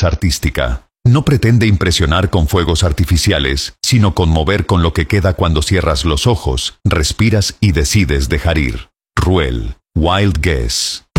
es artística. No pretende impresionar con fuegos artificiales, sino conmover con lo que queda cuando cierras los ojos, respiras y decides dejar ir. Ruel, Wild Guess.